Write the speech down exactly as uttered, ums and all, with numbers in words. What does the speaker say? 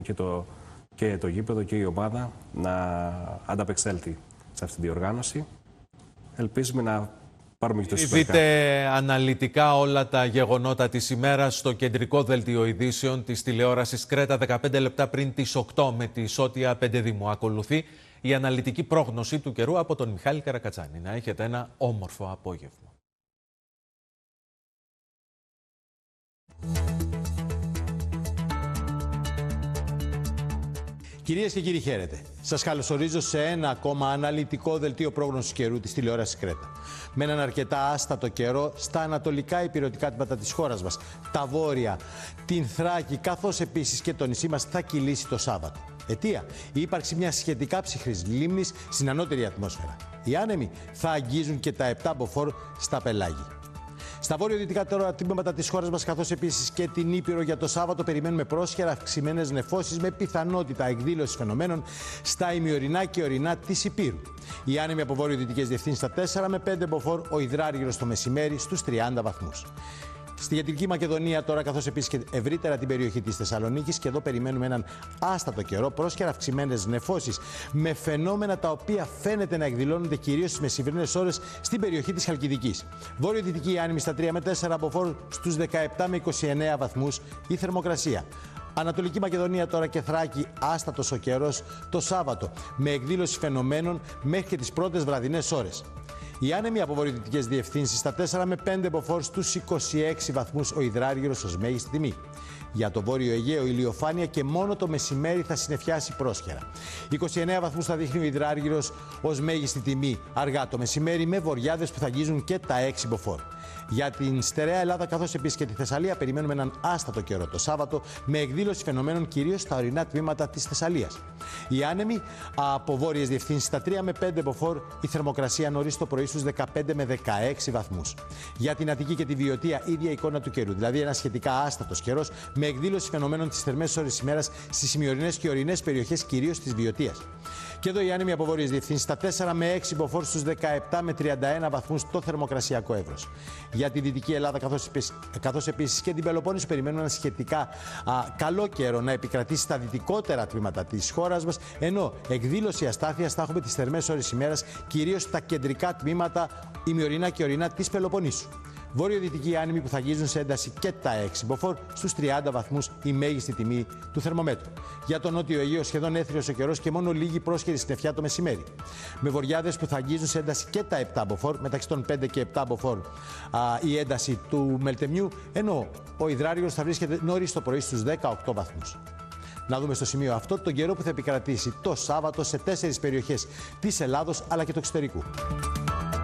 και το, και το γήπεδο και η ομάδα να ανταπεξέλθει σε αυτή την διοργάνωση. Ελπίζουμε να πάρουμε και το Super Cup. Δείτε αναλυτικά όλα τα γεγονότα της ημέρας στο κεντρικό δελτίο ειδήσεων της τηλεόρασης Κρέτα δεκαπέντε λεπτά πριν τις οκτώ με τη Σώτια Πεντεδήμου. Ακολουθεί η αναλυτική πρόγνωση του καιρού από τον Μιχάλη Καρακατσάνη. Να έχετε ένα όμορφο απόγευμα. Κυρίες και κύριοι, χαίρετε. Σας καλωσορίζω σε ένα ακόμα αναλυτικό δελτίο πρόγνωσης καιρού της τηλεόρασης Κρέτα. Με έναν αρκετά άστατο καιρό στα ανατολικά υπηρετικά τμήματα της χώρας μας, τα βόρεια, την Θράκη, καθώς επίσης και το νησί μας θα κυλήσει το Σάββατο. Αιτία, η ύπαρξη μιας σχετικά ψυχρής λίμνης στην ανώτερη ατμόσφαιρα. Οι άνεμοι θα αγγίζουν και τα επτά μποφόρ στα πελάγη. Στα βόρειο-δυτικά τώρα τμήματα της χώρας μας, καθώς επίσης και την Ήπειρο, για το Σάββατο περιμένουμε πρόσχερα αυξημένες νεφώσεις με πιθανότητα εκδήλωσης φαινομένων στα ημιορεινά και ορεινά της Υπήρου. Οι άνεμοι από βόρειο-δυτικές διευθύνσεις στα τέσσερα με πέντε μποφόρ, ο υδράργυρος το μεσημέρι στους τριάντα βαθμούς. Στη Κεντρική Μακεδονία τώρα, καθώς επίσης και ευρύτερα την περιοχή της Θεσσαλονίκης, και εδώ περιμένουμε έναν άστατο καιρό, πρόσχερα αυξημένες νεφώσεις με φαινόμενα τα οποία φαίνεται να εκδηλώνονται κυρίως στις μεσημβρινές ώρες στην περιοχή της Χαλκιδικής. Βόρειο-δυτική άνεμη στα τρία με τέσσερα μποφόρ, στους δεκαεπτά με είκοσι εννέα βαθμούς η θερμοκρασία. Ανατολική Μακεδονία τώρα και Θράκη, άστατος ο καιρός το Σάββατο, με εκδήλωση φαινομένων μέχρι και τις πρώτες βραδινές ώρες. Οι άνεμοι από βορειοδυτικές διευθύνσεις στα τέσσερα με πέντε μποφόρ, στους είκοσι έξι βαθμούς ο υδράργυρος ως μέγιστη τιμή. Για το βόρειο Αιγαίο ηλιοφάνεια και μόνο το μεσημέρι θα συννεφιάσει πρόσχερα. είκοσι εννέα βαθμούς θα δείχνει ο υδράργυρος ως μέγιστη τιμή αργά το μεσημέρι, με βοριάδες που θα αγγίζουν και τα έξι μποφόρ. Για την στερεά Ελλάδα, καθώς επίσης και τη Θεσσαλία, περιμένουμε έναν άστατο καιρό το Σάββατο, με εκδήλωση φαινομένων κυρίως στα ορεινά τμήματα της Θεσσαλίας. Οι άνεμοι από βόρειες διευθύνσεις στα τρία με πέντε μποφόρ, η θερμοκρασία νωρίς το πρωί στους δεκαπέντε με δεκαέξι βαθμούς. Για την Αττική και τη Βιωτία, ίδια εικόνα του καιρού, δηλαδή ένα σχετικά άστατος καιρός, με εκδήλωση φαινομένων τις θερμές ώρες ημέρας στις ημιορεινές και ορεινές περιοχές κυρίως της Βιωτίας. Και εδώ οι άνεμοι από βόρειες διευθύνσεις στα τέσσερα με έξι μποφόρ, στους δεκαεπτά με τριάντα ένα βαθμούς το θερμοκρασιακό εύρος. Για τη Δυτική Ελλάδα, καθώς, καθώς επίσης και την Πελοπόννησο, περιμένουμε ένα σχετικά α, καλό καιρό να επικρατήσει στα δυτικότερα τμήματα της χώρας μας, ενώ εκδήλωση αστάθειας θα έχουμε τις θερμές ώρες ημέρας κυρίως στα κεντρικά τμήματα, ημιορεινά και ορεινά της Πελοποννήσου. Βόρειο-δυτικοί άνεμοι που θα αγγίζουν σε ένταση και τα έξι μποφόρ, στους τριάντα βαθμούς η μέγιστη τιμή του θερμομέτρου. Για τον νότιο Αιγαίο σχεδόν έθριος ο καιρός και μόνο λίγη πρόσχερη συννεφιά το μεσημέρι. Με βοριάδες που θα αγγίζουν σε ένταση και τα επτά μποφόρ, μεταξύ των πέντε και επτά μποφόρ α, η ένταση του Μελτεμιού, ενώ ο υδράργυρος θα βρίσκεται νωρίς το πρωί στους δεκαοκτώ βαθμούς. Να δούμε στο σημείο αυτό τον καιρό που θα επικρατήσει το Σάββατο σε τέσσερις περιοχές της Ελλάδος αλλά και του εξωτερικού.